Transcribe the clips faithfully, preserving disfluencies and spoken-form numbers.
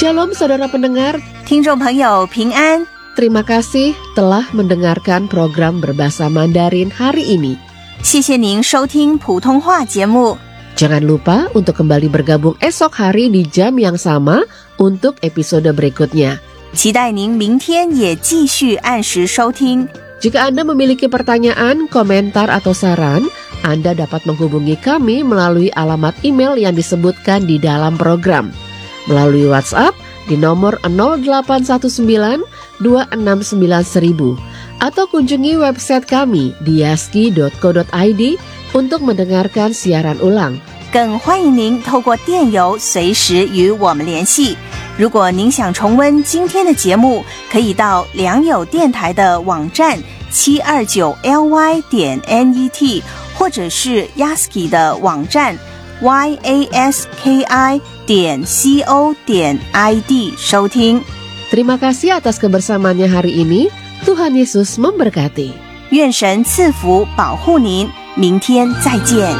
Shalom saudara pendengar, 听众朋友平安。 terima kasih telah mendengarkan program berbahasa Mandarin hari ini. 谢谢您收听普通话节目。 Jangan lupa untuk kembali bergabung esok hari di jam yang sama untuk episode berikutnya. 期待您明天也继续按时收听。 Jika Anda memiliki pertanyaan, komentar, atau saran, Anda dapat menghubungi kami melalui alamat email yang disebutkan di dalam program. Melalui WhatsApp di nomor nol delapan satu sembilan dua enam sembilan seribu atau kunjungi website kami di yaski dot co dot i d untuk mendengarkan siaran ulang. 更欢迎您透过电邮随时与我们联系。 如果您想重温今天的节目，可以到良友电台的网站 七二九 L Y 点 N E T 或者是 Yaski 的网站 Y A S K I 点 C O 点 I D 收听。 Terima kasih atas kebersamaannya hari ini. Tuhan Yesus memberkati. 愿神赐福保护您，明天再见。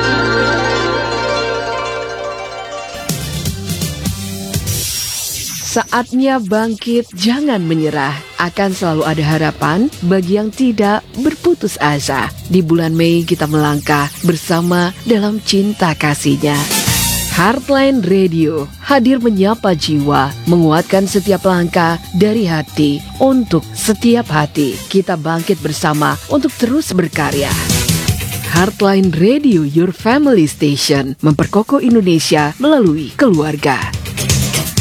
Saatnya bangkit, jangan menyerah. Akan selalu ada harapan bagi yang tidak berputus asa. Di bulan Mei kita melangkah bersama dalam cinta kasih-Nya. Heartline Radio hadir menyapa jiwa, menguatkan setiap langkah dari hati untuk setiap hati. Kita bangkit bersama untuk terus berkarya. Heartline Radio, your family station, memperkokoh Indonesia melalui keluarga.